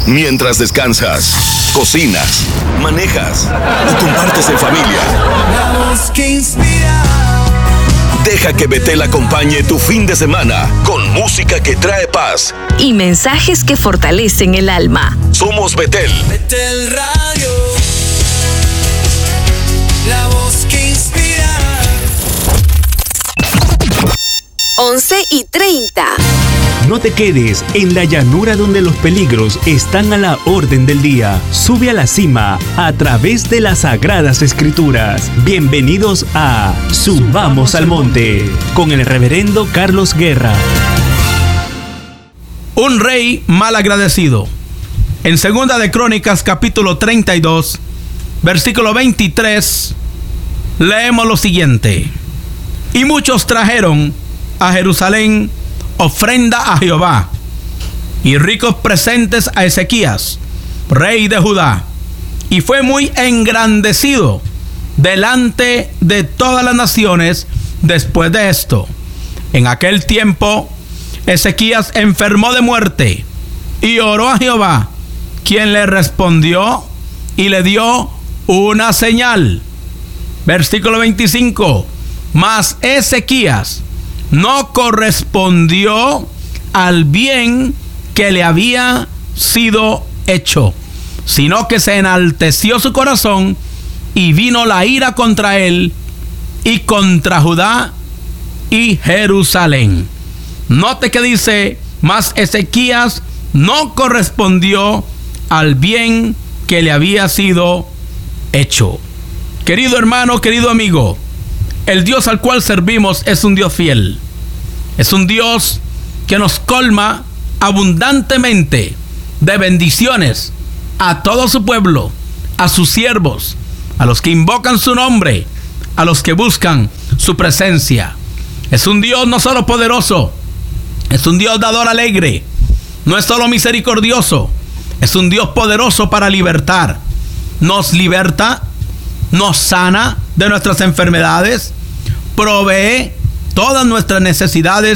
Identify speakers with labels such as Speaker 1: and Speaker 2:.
Speaker 1: Mientras descansas, cocinas, manejas o compartes en familia.
Speaker 2: La voz que inspira.
Speaker 1: Deja que Betel acompañe tu fin de semana con música que trae paz
Speaker 3: y mensajes que fortalecen el alma.
Speaker 1: Somos Betel.
Speaker 2: Betel Radio. La voz que inspira.
Speaker 3: 11:30.
Speaker 4: No te quedes en la llanura donde los peligros están a la orden del día. Sube a la cima a través de las Sagradas Escrituras. Bienvenidos a Subamos al Monte con el reverendo Carlos Guerra.
Speaker 5: Un rey mal agradecido. En Segunda de Crónicas, capítulo 32, versículo 23, leemos lo siguiente. Y muchos trajeron a Jerusalén ofrenda a Jehová y ricos presentes a Ezequías, rey de Judá, y fue muy engrandecido delante de todas las naciones después de esto. En aquel tiempo Ezequías enfermó de muerte y oró a Jehová, quien le respondió y le dio una señal. Versículo 25. Mas Ezequías no correspondió al bien que le había sido hecho, sino que se enalteció su corazón y vino la ira contra él y contra Judá y Jerusalén. Note que dice, mas Ezequías no correspondió al bien que le había sido hecho. Querido hermano, querido amigo, el Dios al cual servimos es un Dios fiel. Es un Dios que nos colma abundantemente de bendiciones a todo su pueblo, a sus siervos, a los que invocan su nombre, a los que buscan su presencia. Es un Dios no solo poderoso, es un Dios dador alegre, no es solo misericordioso, es un Dios poderoso para libertar. Nos liberta, nos sana de nuestras enfermedades, provee todas nuestras necesidades